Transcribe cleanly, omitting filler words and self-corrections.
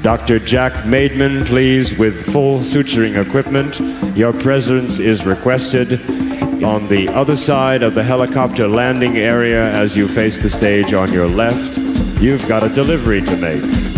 Dr. Jack Maidman, please, with full suturing equipment. Your presence is requested on the other side of the helicopter landing area as you face the stage on your left. You've got a delivery to make.